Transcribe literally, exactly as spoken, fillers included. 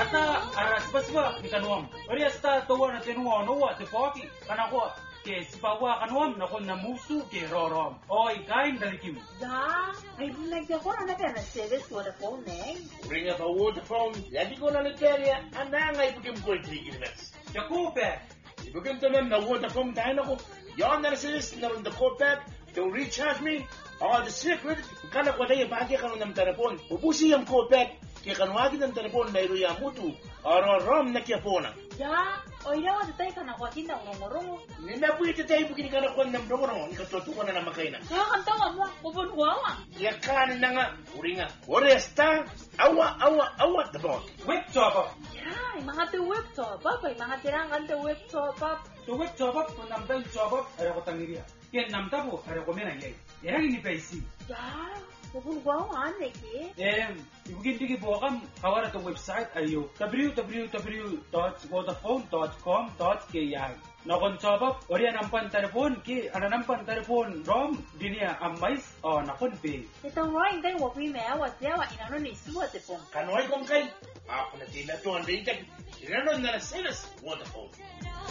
sta arasbasba ikanuam. Ori sta towa na tenuwa nowa te poki kana ko ke sipawa kanuam na kon na musu ke rorom. Oi kain dalikim. Da, ay nagdako na ka na service for the phone eh. Ringa pa water phone. Lagi ko na niteria ananga ipukim ko itigilmes. Jakupe. Ipukim tanan na water phone tayo na ko. Yon na service na rin the copet. Don't recharge me. Oh, the secret. Kana ko tayo pagi kanu ng telepon. Ubusi yung copet. Kaya kanuagi ng telepon na iruya mutu. Aro rom na kia pona. Da, oy daw ta tayo ka na ko tinda ngoro. Ninapuit tayo bukini kana ko ng broro. Ikatutukan na naman kayo na. Kaya kanta mo kupun huwa. Ya kan na nga. Uri nga. Ori esta. Awa, awa, awa. Dabot. Web chop. Ya, mga te web top up, ay mga tirangan te web top up. To web chop ko namdal chop ara ko tangiria. Ken namtabo ara ko mena yai. Era ini paisi. Da, kupun huwa ane ki. Em, ibugin digi bokam kawara to website ayo w w w dot vodafone dot com dot k i. Nakon chop ori nampan telepon ki ana nampan telepon rom dinia amais o nakon pe. Ito right then wo pi me wa tia wa inano ni suwa te pon. Kanoy kong kay. Ako na tila to ang daytag. Inanon na na sinas. Waterfall.